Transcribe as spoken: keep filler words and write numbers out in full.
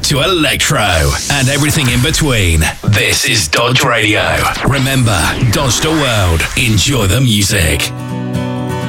to electro and everything in between. This is Dodge Radio. Remember, Dodge the world. Enjoy the music.